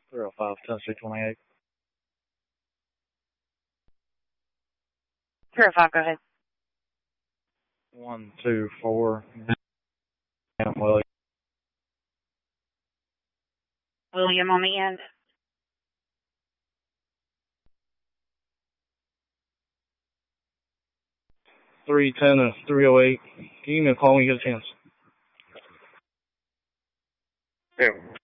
305, Tennessee 28. 305, go ahead. 124, William. William on the end. 310 and 308. Give me a call when you get a chance. Yeah.